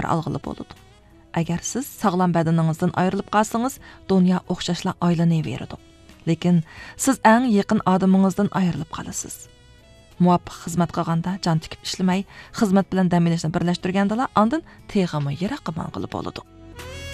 xabar alğılı boludu. Agar siz sog'lom badaningizdan ayrilib qolsangiz, dunyo o'xshashla aylanaveradi. Lekin siz eng yaqin odamingizdan ayrilib qolasiz. Muvaffaq xizmat qilganda jon tikib ishlamay, xizmat bilan dam olishni birlashtirgandala, ondan teg'imi yiroqqa mang'ilib bo'ladi.